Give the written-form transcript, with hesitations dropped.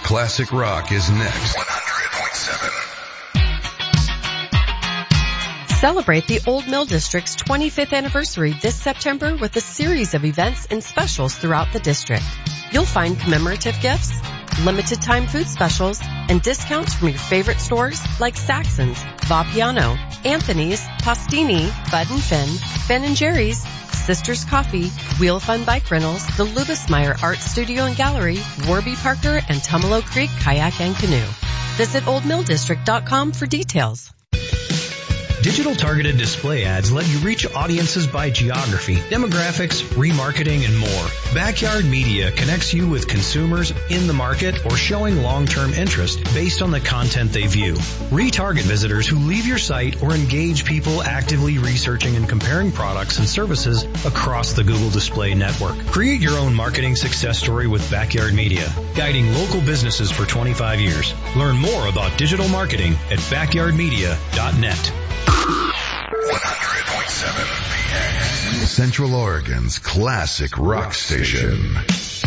Classic Rock is next. 100.7. Celebrate the Old Mill District's 25th anniversary this September with a series of events and specials throughout the district. You'll find commemorative gifts, limited time food specials, and discounts from your favorite stores like Saxon's, Vapiano, Anthony's, Postini, Bud & Finn & Jerry's, Sisters Coffee, Wheel Fun Bike Rentals, the Lubismeyer Art Studio and Gallery, Warby Parker, and Tumalo Creek Kayak and Canoe. Visit oldmilldistrict.com for details. Digital targeted display ads let you reach audiences by geography, demographics, remarketing, and more. Backyard Media connects you with consumers in the market or showing long-term interest based on the content they view. Retarget visitors who leave your site or engage people actively researching and comparing products and services across the Google Display Network. Create your own marketing success story with Backyard Media, guiding local businesses for 25 years. Learn more about digital marketing at backyardmedia.net. 100.7 Central Oregon's classic rock station.